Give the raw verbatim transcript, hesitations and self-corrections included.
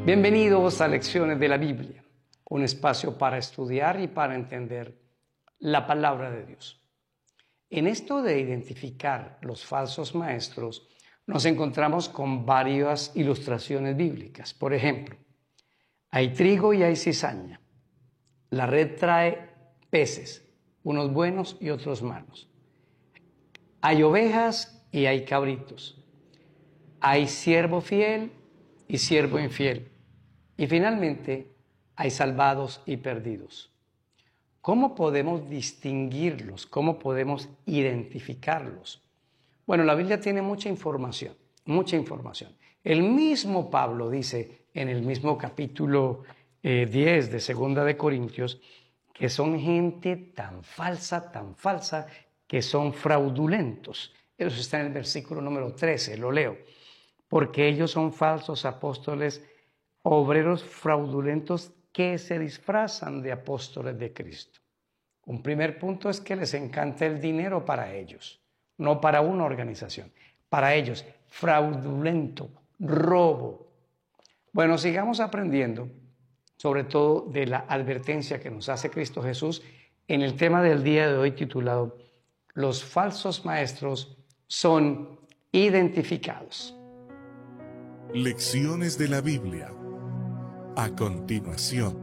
Bienvenidos a Lecciones de la Biblia, un espacio para estudiar y para entender la palabra de Dios. En esto de identificar los falsos maestros, nos encontramos con varias ilustraciones bíblicas. Por ejemplo, hay trigo y hay cizaña. La red trae peces, unos buenos y otros malos. Hay ovejas y hay cabritos. Hay siervo fiel y siervo infiel. Y finalmente, hay salvados y perdidos. ¿Cómo podemos distinguirlos? ¿Cómo podemos identificarlos? Bueno, la Biblia tiene mucha información, mucha información. El mismo Pablo dice en el mismo capítulo eh, diez de Segunda de Corintios que son gente tan falsa, tan falsa, que son fraudulentos. Eso está en el versículo número trece, lo leo. Porque ellos son falsos apóstoles, obreros fraudulentos que se disfrazan de apóstoles de Cristo. Un primer punto es que les encanta el dinero para ellos, no para una organización. Para ellos, fraudulento, robo. Bueno, sigamos aprendiendo, sobre todo de la advertencia que nos hace Cristo Jesús en el tema del día de hoy titulado Los falsos maestros son identificados. Lecciones de la Biblia. A continuación.